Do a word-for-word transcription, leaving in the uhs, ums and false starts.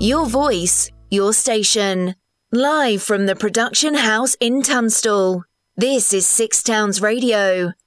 Your voice, your station. Live from the production house in Tunstall. This is Six Towns Radio.